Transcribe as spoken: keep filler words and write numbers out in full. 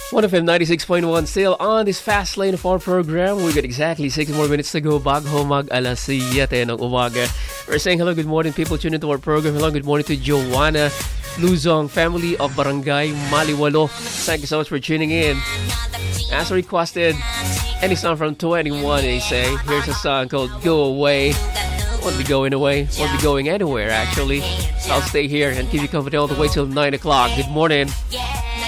one F M ninety-six point one still on this fast lane of our program. We got exactly six more minutes to go bago mag alas siyete ng umaga. We're saying hello, good morning people tuned into our program. Hello, good morning to Joanna Luzong, family of Barangay Maliwalo. Thank you so much for tuning in. As requested, any song from twenty-one, they say. Here's a song called Go Away. Won't be going away, won't be going anywhere actually. So I'll stay here and keep you company all the way till nine o'clock. Good morning.